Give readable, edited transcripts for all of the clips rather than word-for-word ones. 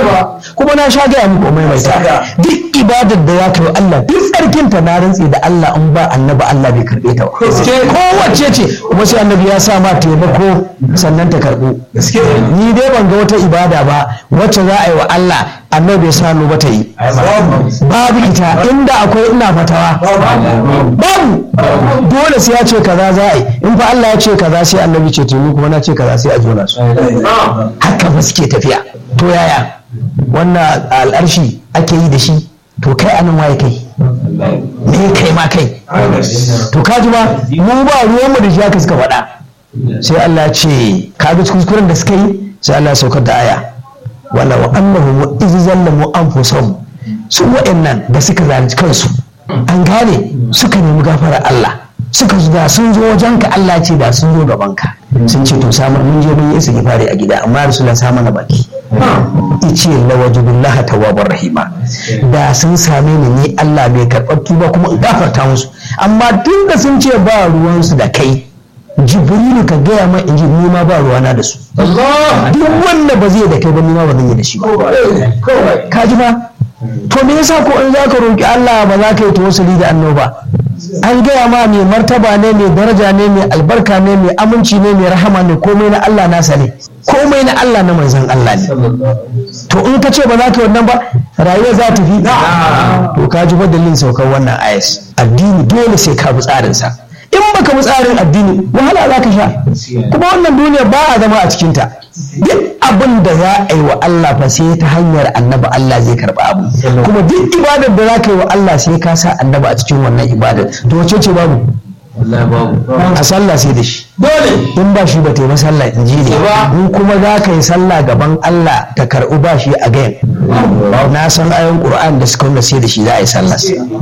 kuma na sha gaya muku maimaita duk ibadar da ya kai Allah duk tsarkin ta na rantsi da Allah in ba annabi Allah bai karbe ta ba kowace ce kuma sai annabi ya sa ma taimako sannan ta karbo ni dai ban ga wata ibada ba wacce za a yi wa Allah annabi ya sa hannu ba ta yi babu ita inda akwai ina fatawa babu dole sai ya ce kaza za a yi in fa Allah ya ce kaza sai annabi ce to ni kuma na ce kaza sai a jona su haka ba suke tafiya to yaya wannan al'arshi ake yi da shi to kai anan waye kai me kai ma kai to kaji ba mu ba ruwan mu da shi haka suka faɗa sai Allah ya ce kaga kuskuren da suka yi sai Allah ya saukar da aya wala wa annahum izzallamu anfusahum su wa'annan da suka zalunci kansu an gane suka nemi gafara Allah suka da sun zo wajenka Allah ce da sun zo gabanka sun ce to samu mun je mun yi istighfari a gida amma rasulullah sa mana baki ice lawajibullahi tawwabar rahima da sun same ni Allah bai karɓar tuba kuma in gafarta musu amma tun da sun ce ba ruwansu da kai jibrilu ka gaya ma in ji ni ma ba ruwana da su duk wanda ba zai da kai ba ni ma ba zan yi da shi ba ka ji ba to me yasa ko in zaka roki Allah ba za ka yi tawassuli da annoba an gaya ma mai martaba ne mai daraja ne mai albarka ne mai aminci ne mai rahama ne komai na Allah nasa ne komai na Allah na manzon Allah ne to in ka ce ba za ka yi wannan ba rayuwa za ta fi to ka ji dalilin saukar wannan ayas addini dole sai ka bi tsarinsa in baka bi tsarin addini wahala za ka sha kuma wannan duniya ba a zama a cikinta duk abin da za a yi wa Allah fa sai ta hanyar annaba Allah zai karba abu kuma duk ibadar da za ka yi wa Allah sai ka sa annaba a cikin wannan ibadar to wace ce babu a sallah sai da shi dole in ba shi ba ta yi sallah in ji ne in kuma za ka yi sallah gaban Allah ta karɓi ba shi a gayan na san ayon Qur'an da suka wanda sai da shi za a yi sallah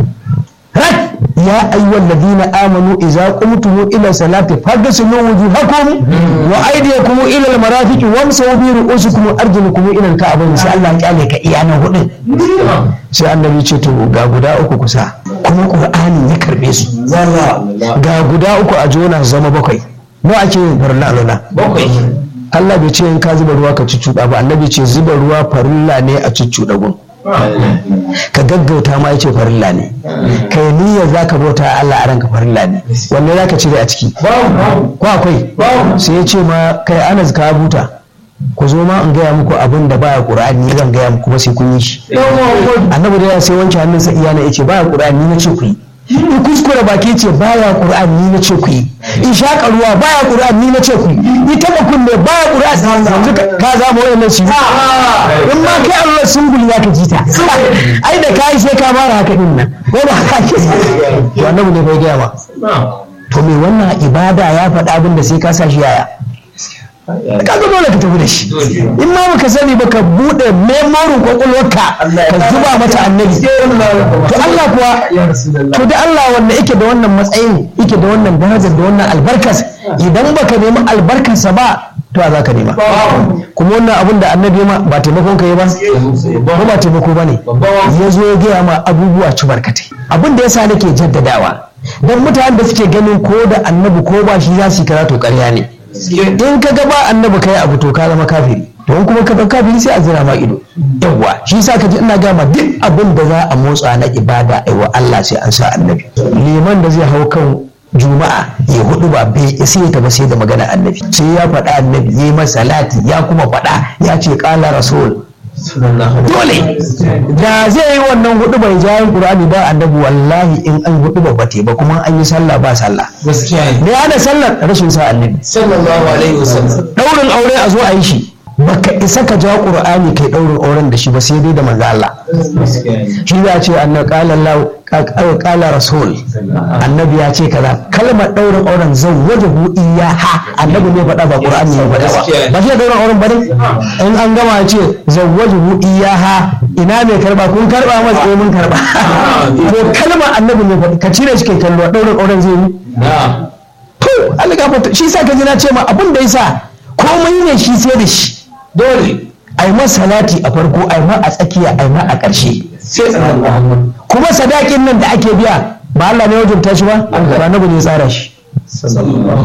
يا أيها الذين آمنوا إذا قمتم إلى الصلاة فاغسلوا وجوهكم وأيديكم إلى المرافق وامسحوا برؤوسكم وأرجلكم إلى الكعبين sai Allah ya kyale ka iyana hudu sai annabi ce to ga guda uku kusa kuma Qur'ani ya karbe su ga guda uku a jona zama bakwai mu ake yin farilla alwala bakwai Allah bai ce in ka zuba ruwa ka cuccuɗa ba annabi ce zuba ruwa farilla ne a cuccuɗa gun ka gaggauta ma yace farilla ne kai niyyar zaka bauta Allah a ranka farilla ne wanne zaka cire a ciki ko akwai sai yace ma kai Anas ka buta ku zo ma in gaya muku abin da baya Qur'ani ni zan gaya muku ba sai kun yi shi annabi da ya sai wanke hannunsa iyana yace baya Qur'ani ni nace ku yi in kuskure baki ce baya Qur'ani ni nace ku yi in shaƙa ruwa baya Qur'ani ni nace ku yi ni taba kunne baya Qur'ani yanzu ka zama wannan shi in ma kai Allah sungul ya ka jita ai da kai sai ka fara haka din nan wani haka ke to annabi ne bai gaya ma to me wannan ibada ya faɗa abin da sai ka sa shi yaya kaga dole ka tafi da shi in ma baka sani ba ka bude memorin kwakwalwarka ka zuba mata annabi to Allah kuwa to da Allah wanda yake da wannan matsayin yake da wannan darajar da wannan albarkas idan baka nemi albarkarsa ba to za ka nema kuma wannan abin da annabi ma ba taimakon ka yi ba ko ba taimako ba ne ya zo ya gaya ma abubuwa ci barkatai abin da yasa nake jaddadawa don mutanen da suke ganin ko da annabi ko ba shi za su yi karatu ƙarya ne in ka ga ba annabi kai abu to ka zama kafiri to in kuma ka ga kafiri sai a zira ma ido yawwa shi yasa ka ji ina gama duk abin da za a motsa na ibada ai wa Allah sai an sa annabi liman da zai hau kan juma'a ya hudu ba bai sai ta ba sai da magana annabi sai ya faɗa annabi ya yi masa salati ya kuma faɗa ya ce qala rasul dole da zai yi wannan hudu bai jayin qur'ani ba annabi wallahi in an hudu ba bate ba kuma an yi sallah ba sallah gaskiya ne ya da sallar rashin sa annabi sallallahu alaihi wasallam daurin aure a zo a yi shi baka isa ka ja qur'ani kai daurin auren da shi ba sai dai da manzo Allah shi ya ce annabi qala Allah qala rasul annabi ya ce kaza kalmar daurin auren zawwajahu iyaha annabi ne faɗa ba qur'ani ne faɗa ba shi daurin auren bane in an gama ya ce zawwajahu iyaha ina mai karba kun karba masa mun karba to kalmar annabi ne faɗa ka cire shi kai kallo daurin auren zai yi to Allah gafarta shi sa ka ji na ce ma abin da yasa komai ne shi sai da shi dole ai ma salati a farko ai ma a tsakiya ai ma a ƙarshe kuma sadakin nan da ake biya ba Allah ne wajen tashi ba ba na bane tsara shi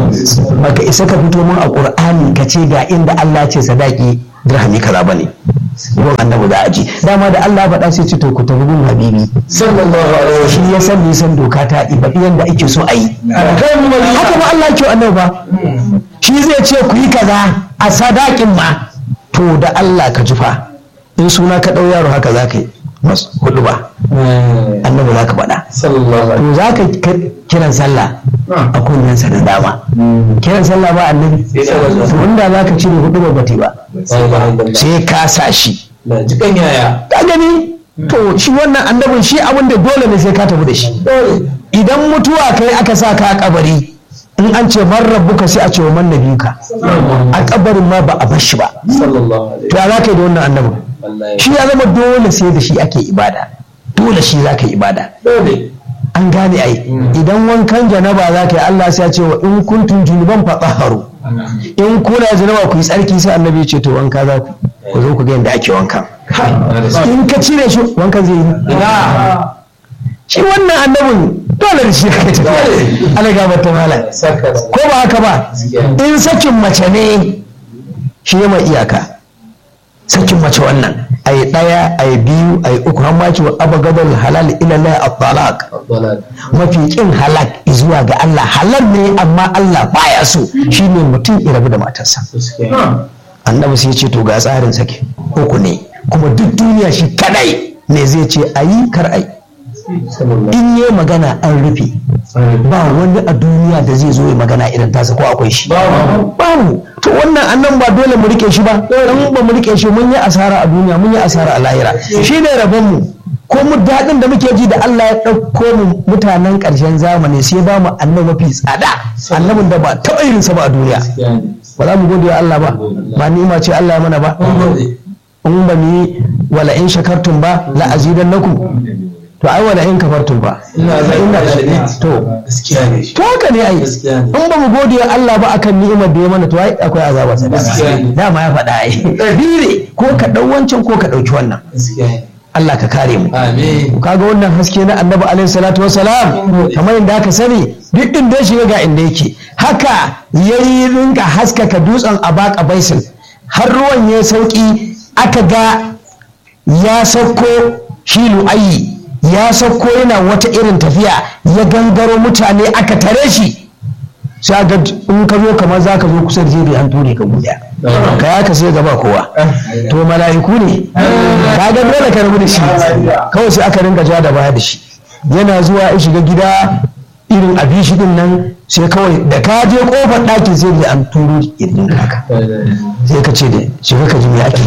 baka isa ka fito mun a Qur'ani ka ce ga inda Allah ce sadaki dirhami kaza bane gun annabi za a je dama da Allah faɗa sai ce to ku tafi gun habibi sallallahu alaihi wasallam shi ya san nisan doka ta ibaɗi yanda ake so a yi haka ba Allah ke annabi ba shi zai ce ku yi kaza a sadakin ma to da Allah ka jufa in suna ka ɗau yaro haka za ka yi masu hudu ba annabi za ka faɗa to za ka kiran sallah a kunnensa da dama kiran sallah ba annabi to inda za ka cire hudu ba bate ba sai ka sa shi jikan yaya ka gani to shi wannan annabin shi abin da dole ne sai ka tafi da shi idan mutuwa kai aka sa ka a kabari in an ce man rabbuka sai a ce wa man nabiyuka a kabarin ma ba a bar shi ba to ya za ka yi da wannan annabin shi ya zama dole sai da shi ake ibada dole shi za ka yi ibada an gane ai idan wankan janaba za ka yi Allah sai ya ce wa in kuntum junuban fatahharu in kuna janaba ku yi tsarki sai annabi ya ce to wanka za ku zo ku ga yadda ake wankan in ka cire shi wankan zai yi shi wannan annabin dole da shi ake tafiya Allah ga mata mala ko ba haka ba in sakin mace ne shi ya mai iyaka sakin mace wannan ai daya ai biyu ai uku har ma ce wa abgadal halal ila la at-talaq mafi kin halak zuwa ga Allah halal ne amma Allah baya so shine mutum ya rabu da matarsa annabi sai ya ce to ga tsarin sake uku ne kuma duk duniya shi kadai ne zai ce ayi kar ai in yi magana an rufe ba wani a duniya da zai zo ya magana irin tasa ko akwai shi babu to wannan annan ba dole mu rike shi ba dan ba mu rike shi mun yi asara a duniya mun yi asara a lahira shi ne rabon mu ko mu daɗin da muke ji da Allah ya ɗauko mu mutanen ƙarshen zamani sai ba mu annabi mafi tsada annabin da ba taɓa irinsa ba a duniya ba za mu gode wa Allah ba ba ni'ima ce Allah ya mana ba in ba ni wala in shakartum ba la azidannakum to ai wala in kafartum ba to haka ne ai in ba mu gode wa Allah ba akan ni'imar da ya mana to ai akwai azaba sa dama ya faɗa ai dire ko ka dau wancan ko ka dauki wannan Allah ka kare mu amin kaga wannan haske na Annabi alaihi salatu wassalam kamar inda aka sani duk inda ya shiga ga inda yake haka yayi rinka haskaka dutsen Abaka Baisin har ruwan ya sauki aka ga ya sauko shi Lu'ayyi ya sauko yana wata irin tafiya ya gangaro mutane aka tare shi sai ga in ka zo kamar za ka zo kusa da jebi an ture ka guda ka ya ka sai gaba kowa to mala'iku ne ka ga dole ka rabu da shi kawai sai aka rinka ja da baya da shi yana zuwa ya shiga gida irin abishi din nan sai kawai da ka je kofar ɗakin sai da an turo irin haka sai ka ce da shiga ka ji me ake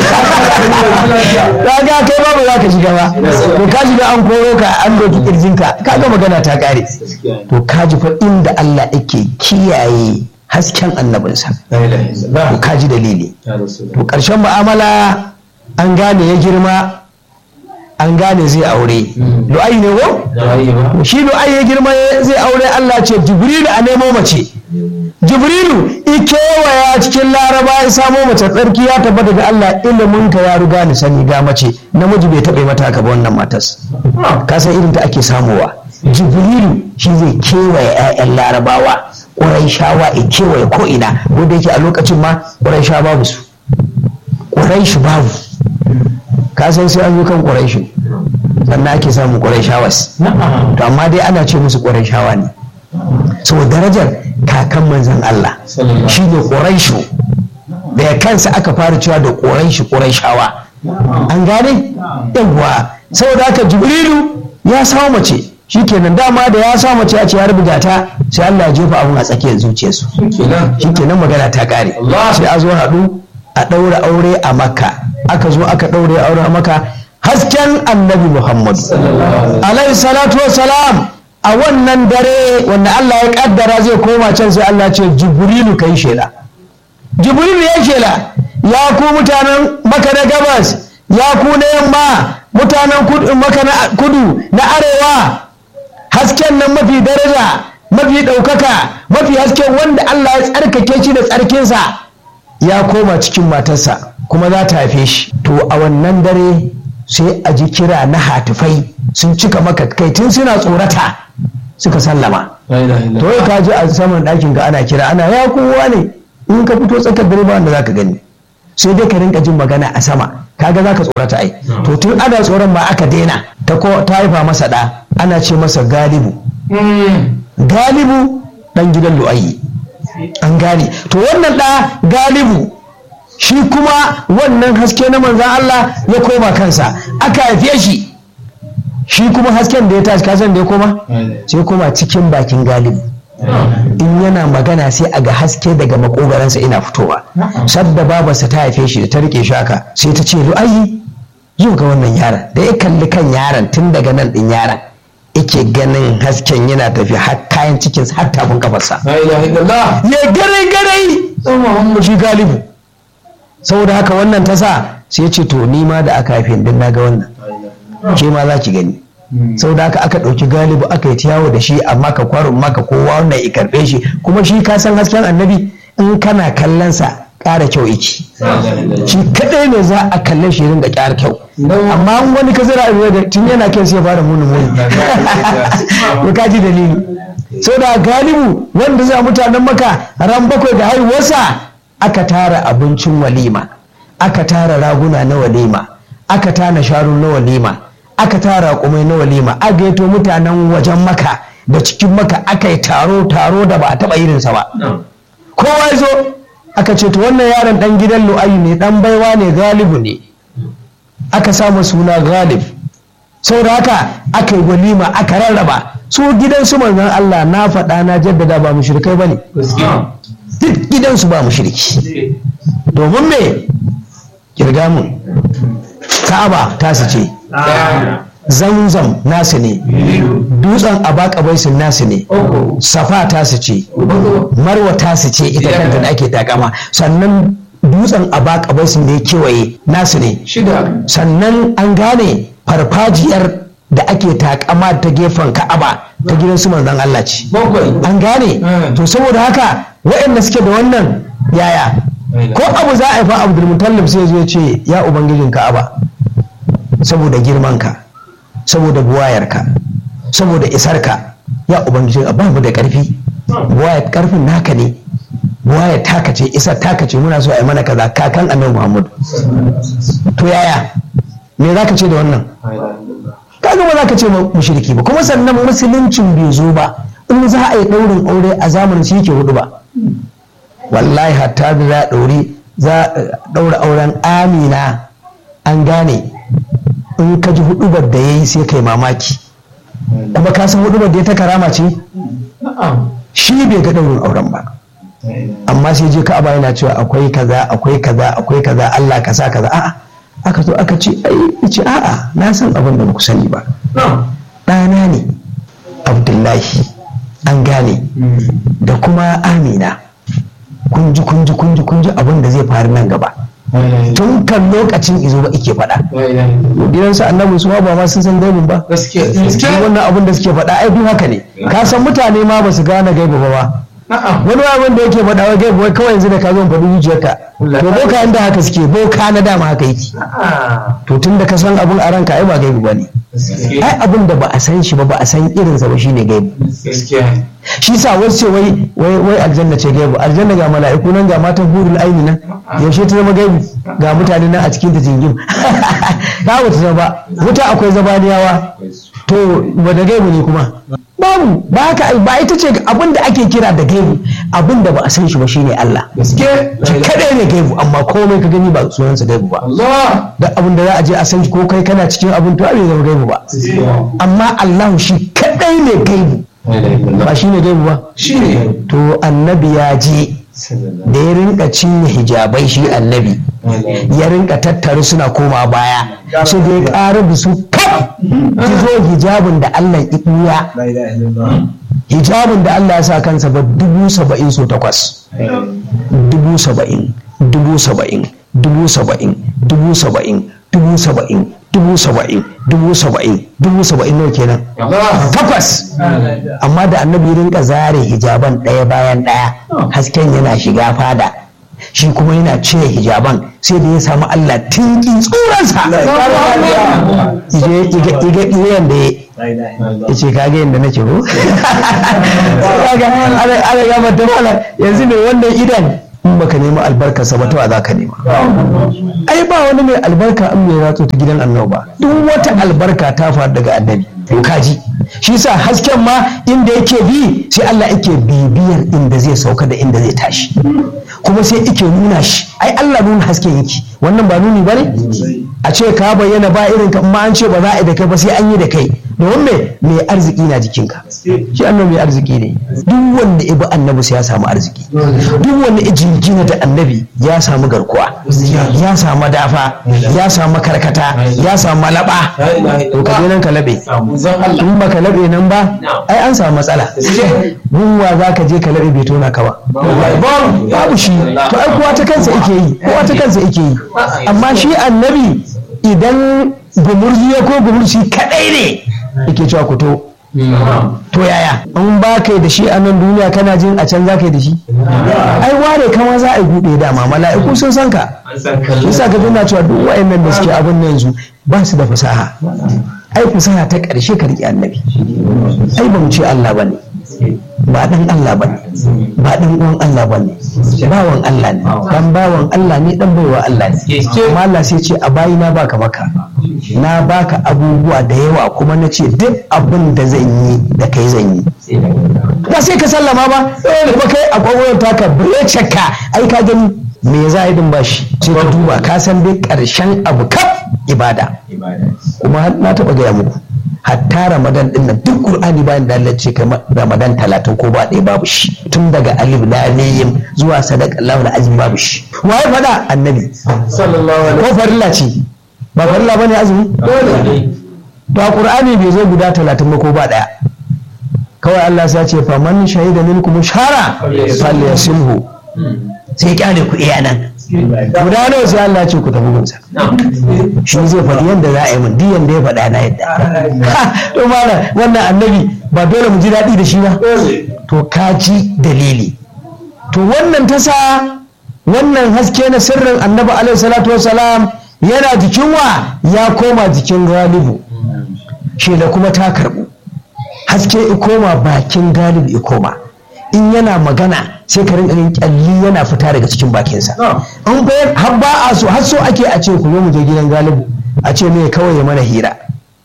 kaga kai ba ba za ka shiga ba to ka shiga an koro ka an doki kirjinka kaga magana ta kare to ka ji fa inda Allah yake kiyaye hasken annabinsa to ka ji dalili to karshen mu'amala an gane ya girma an gane zai aure Lu'ayyi ne ko shi Lu'ayyi ya girma zai aure Allah ce Jibrilu a nemo mace Jibrilu ikewaya cikin Laraba ya samo mace tsarki ya tabbata da Allah ilimin ka ya riga ni sani ga mace namiji bai taɓa mata haka ba wannan matas ka san irin ta ake samowa Jibrilu shi zai kewaye 'ya'yan Larabawa Qurayshawa ya kewaye ko ina wanda yake a lokacin ma Qurayshawa babu su Quraysh babu ka san sai an yi kan Quraysh sannan ake samun Qurayshawas to amma dai ana ce musu Qurayshawa ne saboda darajar kakan manzon Allah shi ne Qurayshu da ya kansa aka fara cewa da Qurayshawa an gane yawa saboda haka Jibrilu ya samu mace shikenan dama da ya samu mace ya ce ya rubuta ta sai Allah ya jefa abun a tsakiyar zuciyarsu shikenan magana ta kare sai a zo haɗu a ɗaura aure a Makka aka zo aka ɗaure aure a Makka hasken annabi Muhammad alaihi salatu wassalam a wannan dare wanda Allah ya kaddara zai koma can sai Allah ce Jibrilu kai shela Jibrilu ya shela ya ku mutanen Makka na gabas ya ku na yamma mutanen Makka na kudu na arewa hasken nan mafi daraja mafi ɗaukaka mafi hasken wanda Allah ya tsarkake shi da tsarkinsa ya koma cikin matarsa kuma za ta haife shi to a wannan dare sai a ji kira na hatifai sun cika maka kai tun suna tsorata suka sallama to yau ka ji a saman ɗakin ka ana kira ana ya kowa ne in ka fito tsakar dare ba wanda za ka gani sai dai ka rinka jin magana a sama, kaga za ka tsorata ai. To tun ana tsoron ma aka daina, ta haifa masa ɗa ana ce masa Galibu. Galibu ɗan gidan Lu'ayyi, an gane. To wannan ɗa Galibu shi kuma wannan haske na manzan Allah ya koma kansa, aka haife shi kuma hasken da ya tashi kasan da ya koma sai koma cikin bakin Galibu. In yana magana sai a ga haske daga makogaransa ina fitowa. Sadda babarsa ta haife shi da ta rike shi haka sai ta ce Lu'ayyi zo ga wannan yaron, da ya kalli kan yaron tun daga nan din yaron yake ganin hasken yana tafi har kayan cikinsa har tafin kafarsa. Ya gare shi Galibu. Saboda haka wannan ta sa sai ce to ni ma da aka haife din na ga wannan, ke ma za ki gani. Saboda haka aka ɗauki Galibu aka yi yawo da shi a Maka, kwarin Maka, kowa wannan ya karɓe shi. Kuma shi ka san hasken annabi in kana kallonsa ƙara kyau yake, shi kaɗai ne za a kalle shi ringa ƙara kyau. Amma wani ka zira da tun yana kyau sai ya fara muni ya kaji dalili. Saboda Galibu wanda za mutanen Maka ran 7 da haihuwarsa aka tara abincin walima, aka tara raguna na walima, aka tara sharu na walima, aka tara kumai na walima, aka gaito mutanen wajen Maka da cikin Maka, aka yi taro da ba a taɓa irinsa ba. Kowa ya zo aka ce to wannan yaron ɗan gidan Lu'ayyi ne, ɗan baiwa ne, Galibu ne, aka samu suna Galib. Saboda haka aka yi walima aka rarraba. Su gidansu manzon Allah na faɗa na jaddada ba mushrikai bane, duk gidansu ba mushriki. Domin me kirga mun Ka'aba tasu ce, Zamzam nasu ne, dutsen Abaqabaisin nasu ne, Safa tasu ce, Marwa tasu ce ita kanta da ake takama, sannan dutsen Abaqabaisin da ya kewaye nasu ne, sannan an gane farfajiyar da ake takama ta gefen Ka'aba ta gidan su manzon Allah ce, an gane. To saboda haka waɗanda suke da wannan yaya ko abu za a yi fa Abdul Mutallib sai zo ce ya ubangijin Ka'aba, saboda girmanka, saboda buwayarka, saboda isarka, ya ubangijin ba mu da ƙarfi, buwayar ƙarfin naka ne, buwayar taka ce, isar taka ce, muna so a yi mana kaza, kakan Annabi Muhammad. To yaya me za ka ce da wannan? Kaga ba za ka ce mushriki ba. Kuma sannan musuluncin bai zo ba in za a yi ɗaurin aure a zamanin shi yake hudu ba. Wallahi hatta da za a ɗaura auren Amina, an gane, in ka ji hudubar da ya yi sai kai mamaki. Kuma ka san hudubar da ya ta karama ce? Shi bai ga ɗaurin auren ba, amma sai je Ka'aba yana cewa akwai kaza akwai kaza akwai kaza, Allah ka sa kaza. A'a, aka zo aka ce ai ce a'a na san abin da ba ku sani ba, ɗana ne Abdullahi, an gane, da kuma Amina, kun ji abin da zai faru nan gaba. Tun kan lokacin izo ba ike faɗa. Gidansu Annabi su ba ma sun san gaibin ba. Wannan abin da suke faɗa ai duk haka ne. Ka san mutane ma ba su gane gaibi ba. Wani abin da yake faɗa wa gaibi wai kawai yanzu da ka zo faɗi zuciyarka. To boka inda haka suke, boka na dama haka yake. To tun da ka san abin a ranka ai ba gaibi ba ne. Ai abin da ba a san shi ba, ba a san irinsa ba shine gaibi. Shi sa wasu ce wai aljanna ce gaibu. Aljanna ga mala'iku nan, ga matan hurul aini nan, yaushe ta zama gaibu? Ga mutane nan a cikin ta jingim. Ta wata zaba wuta akwai zabaniyawa, to wanda gaibu ne kuma babu. Ba haka ba ita ce abin da ake kira da gaibu. Abin da ba a san shi ba shine Allah. Kadai ne gaibu, amma komai ka gani ba sunansa gaibu ba. Da abin da za a je a san shi ko kai kana cikin abin to bai zama gaibu ba. Amma Allah shi kadai ne gaibu, ba shi ne gaibu ba. To annabi ya je da ya rinka cinye hijabai, shi annabi ya rinka tattare suna koma baya, sai da ya ƙara da su kaf zo hijabin da Allah ya ɓuya, hijabin da Allah ya sa kansa ba 70,000 so 8, 70,000, 70,000, 70,000, 70,000, 70,000, 70,000, 70,000, 70,000 nawa kenan? 8. Amma da annabi rinka zare hijaban ɗaya bayan ɗaya, hasken yana shiga fada, shi kuma yana cire hijaban, sai da ya samu Allah tinkin tsuransa. Iga ɗiyan da ya ce kage yadda nake ko? Ana gama ta mala yanzu mai wannan idan in baka nemi albarka sa ba to za ka nema. Ai ba wani mai albarka an mai ratso ta gidan annabi ba, duk wata albarka ta faru daga annabi. Kaji shi sa hasken ma inda yake bi sai Allah yake bibiyar inda zai sauka da inda zai tashi, kuma sai yake nuna shi. Ai Allah nuna hasken yake, wannan ba nuni bane a ce ka bayyana ba irin ka, amma an ce ba za a yi da kai ba sai an yi da kai. Domin mai arziki na jikinka, shi annabi mai arziki ne. Duk wanda ibi annabi sai ya samu arziki, duk wanda jingina da annabi ya samu garkuwa, ya samu dafa, ya samu karkata, ya samu malaba. To ka je nan ka labe, in ba ka labe nan ba ai an samu matsala. Gunwa za ka je ka labe bai tona ka ba, babu shi. To ai kowa ta kansa yake yi, kowa ta kansa yake yi. Amma shi annabi idan gumurzi ko gumurzi kadai ne yake cewa ku to yaya an ba kai da shi a nan duniya kana jin a can za ka yi da shi? Ai ware kama za a yi buɗe dama, mala'iku sun san ka. Yasa ka tuna cewa duk wa'annan da suke abin nan yanzu ba su da fasaha. Ai fasaha ta ƙarshe ka riƙe annabi. Ai ba mu ce Allah ba ne, ba ɗan Allah ba ne, ba ɗan uwan Allah ba ne, bawan Allah ne, ɗan bawan Allah ne, ɗan baiwa Allah ne. Amma Allah sai ce a bayi na baka maka, na baka abubuwa da yawa, kuma na ce duk abin da zan yi da kai zan yi. Ba sai ka sallama ba, kuma kai a ƙwaƙwalwar taka bire ka, ai ka gani me za a yi din bashi, sai ka duba ka san dai ƙarshen abu kaf ibada. Kuma na taɓa gaya muku hatta Ramadan din nan duk Qur'ani bayan da Allah ce kai Ramadan 30 ko ba ɗaya babu shi, tun daga alif lam mim zuwa sadaqallahu alazim babu shi. Waye faɗa? Annabi sallallahu alaihi wasallam. Ko farilla ce ba farilla bane azumi? Dole. To Qur'ani bai zo guda 30 ba ko ba ɗaya. Kawai Allah sai ya ce fa man shahida minkum shahra falyasimhu, sai kyale ku iya nan. Guda nawa sai Allah ce ku tafi gunsa, shi zai faɗi yadda za a yi min duk yadda ya faɗa na yadda. To mana wannan annabi ba dole mu ji daɗi da shi ba? To ka ji dalili. To wannan ta sa wannan haske na sirrin annabi alaihi salatu wassalam yana jikin wa ya koma jikin galibu, shi da kuma ta karɓu. Haske ya koma bakin galibu ya koma, in yana magana sai ka rinka kyalli yana fita daga cikin bakinsa. An bayar har ba a so, har so ake a ce ku zo mu je gidan galibu, a ce me kawai ya mana hira,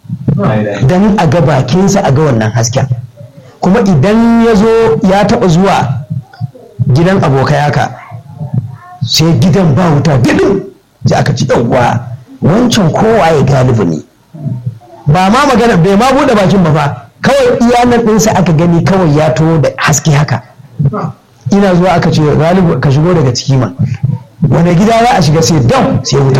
dan a ga bakinsa, a ga wannan hasken. Kuma idan ya zo ya taɓa zuwa gidan abokai haka, sai gidan ba wuta gidin, sai aka ci yawwa wancan kowa ya galibu ne, ba ma magana bai ma buɗe bakin ba fa, kawai iyanar ɗinsa aka gani kawai ya to da haske haka. Ina zuwa aka ce galibu ka shigo daga ciki ma, wani gida za a shiga sai dam sai wuta.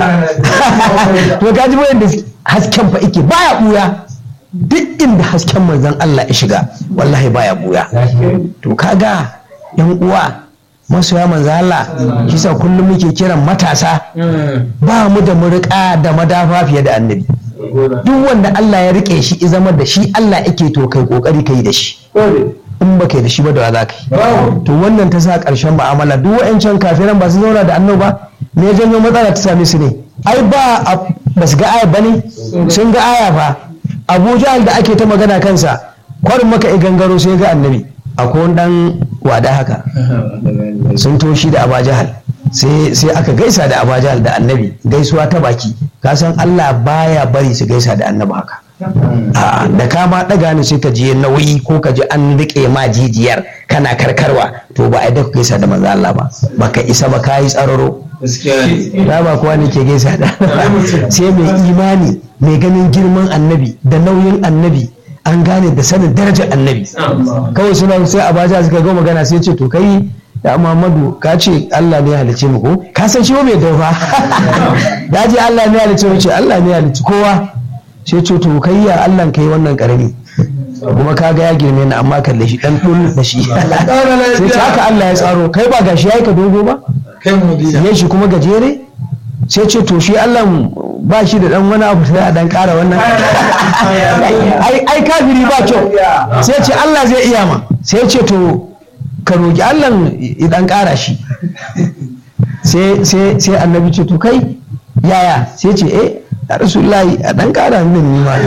To ka ji bayan da hasken fa ike baya buya, duk inda hasken manzon Allah ya shiga wallahi baya buya. To kaga yan uwa masoya manzon Allah, kisa kullum muke kiran matasa ba mu da murƙa da madafa fiye da annabi. Duk wanda Allah ya rike shi ya zama da shi Allah yake, to kai kokari kai da shi. In ba kai da shi ba da za ka yi. To wannan ta sa ƙarshen mu'amala duk wa'ancan kafiran ba su zauna da annabi ba, me ya janyo matsala ta same su ne? Ai ba su ga aya ba ne, sun ga aya fa. Abu Jahal da ake ta magana kansa, kwarin maka i gangaro sai ga annabi, akwai wani dan wada haka sun toshi da Abu Jahal, sai aka gaisa da Abu Jahal da annabi, gaisuwa ta baki. Ka san Allah baya bari su gaisa da annabi haka. Da ka ma daga ni sai ka ji nauyi ko ka ji an rike ma jijiyar kana karkarwa, to ba a da ku gaisa da manzo Allah ba, baka isa ba, ka yi tsararo. Da ba kowa ne ke gaisa da sai mai imani, mai ganin girman annabi da nauyin annabi, an gane da sanin darajar annabi. Kawai suna sai Abaja suka ga magana sai ce to kai ya Muhammadu ka ce Allah ne ya halicce mu ko? Ka san shi ba mai daufa. Ya ce Allah ne ya halicce mu, ce Allah ne ya halicce kowa. Sai ce to kai ya Allah kai wannan karami, kuma ka ga ya girme ni amma kalle shi dan dul da shi. Sai ce haka Allah ya tsaro, kai ba gashi yayi ka dogo ba, ya shi kuma gajere. Sai ce to shi Allah ba shi da dan wani abu sai a dan kara wannan. Ai kafiri ba kyau. Sai ce Allah zai iya ma, sai ce to ka roki Allah ya dan kara shi. Sai annabi ce to kai yaya? Sai ce Rasulullahi a dan kara min ni ma.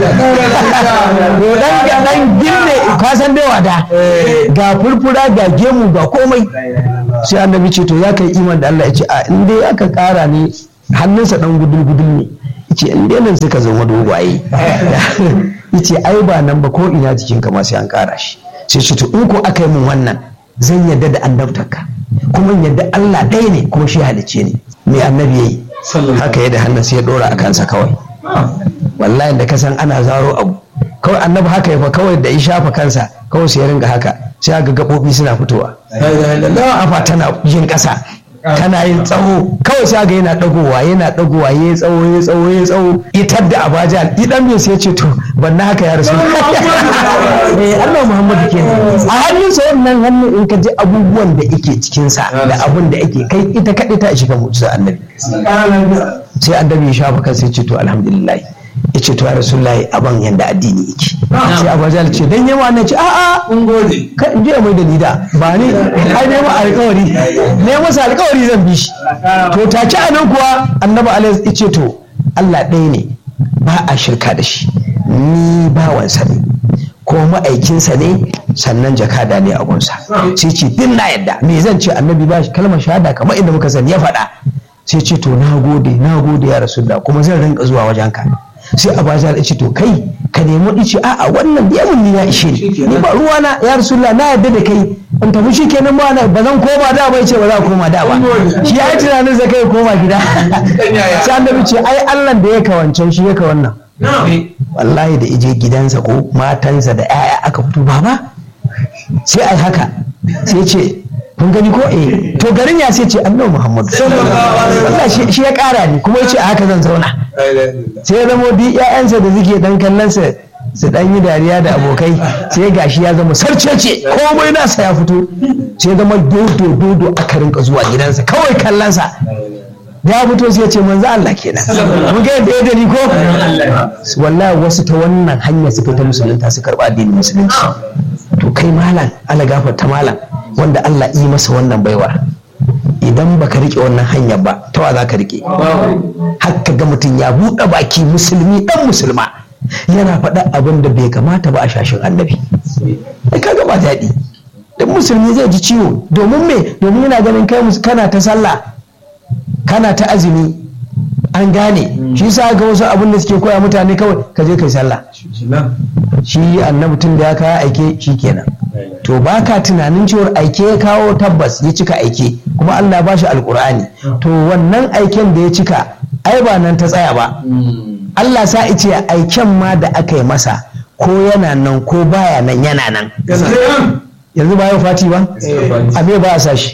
Dan gille ka san dai wada, ga furfura ga gemu ga komai. sai annabi ce to ya kai iman da Allah ya ce a in dai aka kara ne hannunsa dan gudul ne yace in dai nan suka zama dogwaye yace ai ba nan ba ko ina jikin ka ma sai an kara shi sai ce to in ko aka yi min wannan zan yadda da annabtarka kuma yadda Allah ɗaya ne kuma shi halicce ne me annabi yayi haka yadda hannun sai ya dora a kansa kawai wallahi da ka san ana zaro abu kawai annabi haka ya fa kawai da ya shafa kansa kawai sai ya ringa haka sai ga gabobi suna fitowa afa tana yin ƙasa tana yin tsawo kawai sai ga yana dagowa ya tsawo itar da abaja idan bai sai ce to ban na haka ya rasu Allah Muhammadu kenan a hannunsa wannan hannun in ka ji abubuwan da yake cikinsa da abun da yake kai ita kaɗai ta shiga mutuwa annabi sai annabi ya shafa kansa ya ce to alhamdulillah ya ce to ya rasulullahi aban yanda addini yake sai abaja ce dan yawa na ce a'a mun gode kai in je mai da nida ba ni ai ne ma alƙawari ne masa alƙawari zan bi shi to take anan kuwa annabi alaihi ya ce to Allah ɗaya ne ba a shirka da shi ni bawansa ne ko ma'aikinsa ne sannan jakada ne a gunsa sai ce din na yadda me zan ce annabi ba shi kalmar shahada kamar inda muka sani ya faɗa sai ce to na gode ya rasulullah kuma zan rinka zuwa wajenka sai abaja ya ce to kai ka nemi ice a'a wannan da yamin ni ya ishe ni ba ruwana ya rasulullah na yadda da kai in tafi shi kenan ba zan koma da ba yace ba za ka koma da ba shi ya yi tunanin sa kai koma gida sai annabi ce ai Allah da ya kawancan shi ya ka wannan wallahi da ije gidansa ko matansa da 'ya'ya aka fito baba sai ai haka sai ce kun gani ko to garin ya sai ce annabi Muhammadu wallahi shi ya kara ni kuma yace a haka zan zauna sai ya zama duk ƴaƴansa da suke dan kallon sa su dan yi dariya da abokai sai gashi ya zama sarcece komai nasa ya fito sai zama dodo aka rinka zuwa gidansa kawai kallon sa ya fito sai ya ce manzo Allah kenan mun ga yadda ya dani ko wallahi wasu ta wannan hanya suka ta musulunta su karba addinin musulunci to kai malam Allah gafarta malam wanda Allah yi masa wannan baiwa idan baka rike wannan hanyar ba ta wa za ka rike haka ga mutum ya buɗe baki musulmi dan musulma yana faɗa abin da bai kamata ba a shashin annabi kaga ba daɗi dan musulmi zai ji ciwo domin yana ganin kai kana ta sallah kana ta azumi an gane shi sa ga wasu abin da suke koya mutane kawai ka je kai sallah shi annabi tun da ya kawo aike shi kenan to baka tunanin cewar aike ya kawo tabbas ya cika aike kuma Allah ba shi alkur'ani to wannan aiken da ya cika ai ba nan ta tsaya ba Allah sa ice aiken ma da aka yi masa ko yana nan ko baya nan yana nan yanzu ba yau fati ba abe ba a sa shi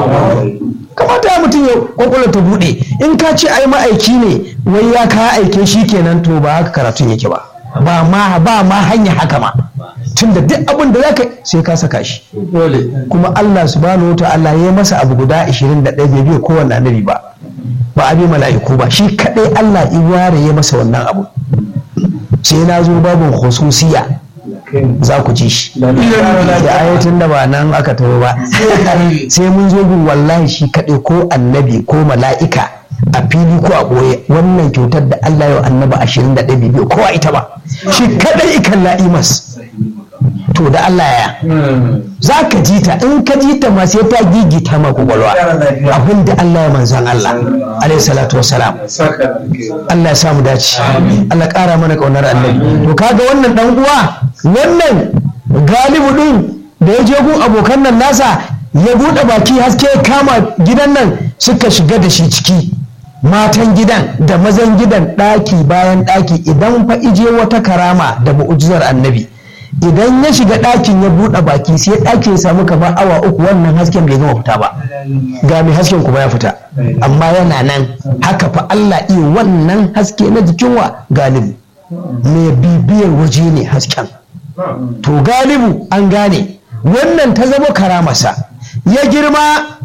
kamata mutum ya kwakwala ta bude in ka ce ai ma'aiki ne wai ya kawo aike shi kenan to ba haka karatun yake ba ba ma hanya haka ma tunda duk abin da zaka sai ka saka shi kuma Allah subhanahu wa ta'ala ya masa abu guda 21 bai biyo kowanne annabi ba abi mala'iku ba shi kadai Allah ya ware ya masa wannan abu sai na zo babin khususiya za ku ji shi da ayatun da ba nan aka taho ba sai mun zo bin wallahi shi kadai ko annabi ko mala'ika a fili ko a ɓoye wannan kyautar da Allah ya annabi 21 bibiyo kowa ita ba shi kadai ikan la'imas to da Allah ya za ka ji ta in ka ji ta ma sai ta gigita ma kwakwalwa abin da Allah ya manzan Allah alaihi salatu wassalam Allah ya samu dace Allah ƙara mana ƙaunar annabi to kaga wannan dan uwa wannan galibu din da ya je gun abokan nan nasa ya buɗe baki haske ya kama gidan nan suka shiga da shi ciki matan gidan da mazan gidan ɗaki bayan ɗaki idan fa ije wata karama da mu'ujizar annabi idan ya shiga ɗakin ya buɗe baki sai ɗakin ya samu kamar awa 3 wannan hasken bai gama fita ba ga mai hasken kuma ya fita amma yana nan haka fa Allah iya wannan haske na jikin wa galibu mai bibiyar waje ne hasken to galibu an gane wannan ta zama karamarsa ya girma